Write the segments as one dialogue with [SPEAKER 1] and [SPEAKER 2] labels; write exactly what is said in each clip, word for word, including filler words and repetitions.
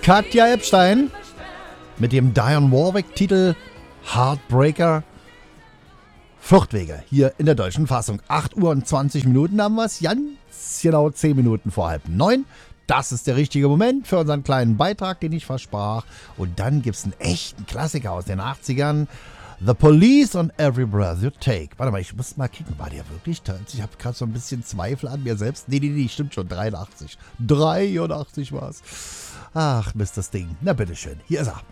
[SPEAKER 1] Katja Epstein mit dem Dionne Warwick-Titel Heartbreaker. Fluchtwege hier in der deutschen Fassung. acht Uhr und zwanzig Minuten haben wir es. Ganz genau zehn Minuten vor halb neun. Das ist der richtige Moment für unseren kleinen Beitrag, den ich versprach. Und dann gibt es einen echten Klassiker aus den achtzigern. The Police on Every Breath You Take. Warte mal, ich muss mal kicken. War der wirklich? Ich habe gerade so ein bisschen Zweifel an mir selbst. Nee, nee, nee, stimmt schon. dreiundachtzig. dreiundachtzig war es. Ach, Mist, das Ding. Na, bitteschön. Hier ist er.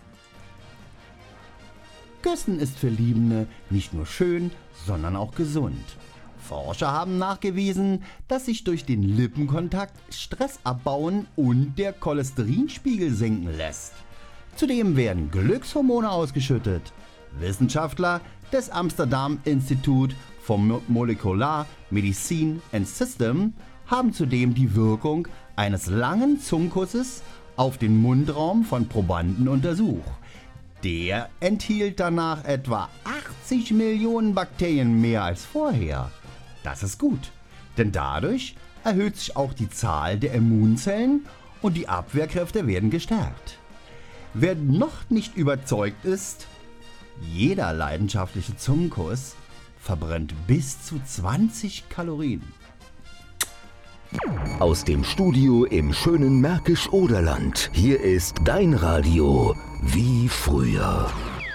[SPEAKER 2] Küssen ist für Liebende nicht nur schön, sondern auch gesund. Forscher haben nachgewiesen, dass sich durch den Lippenkontakt Stress abbauen und der Cholesterinspiegel senken lässt. Zudem werden Glückshormone ausgeschüttet. Wissenschaftler des Amsterdam Institute for Molecular Medicine and System haben zudem die Wirkung eines langen Zungenkusses auf den Mundraum von Probanden untersucht. Der enthielt danach etwa achtzig Millionen Bakterien mehr als vorher. Das ist gut, denn dadurch erhöht sich auch die Zahl der Immunzellen und die Abwehrkräfte werden gestärkt. Wer noch nicht überzeugt ist, jeder leidenschaftliche Zungenkuss verbrennt bis zu zwanzig Kalorien.
[SPEAKER 3] Aus dem Studio im schönen Märkisch-Oderland. Hier ist dein Radio wie früher.